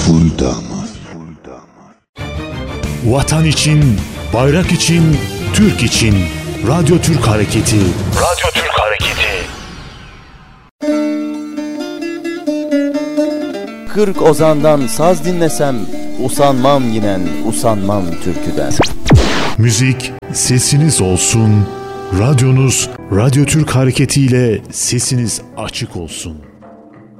Full damar. Vatan için, bayrak için, Türk için. Radyo Türk Hareketi. Radyo Türk Hareketi. 40 ozandan saz dinlesem, usanmam yinen, usanmam türküden. Müzik sesiniz olsun. Radyonuz Radyo Türk Hareketi ile sesiniz açık olsun.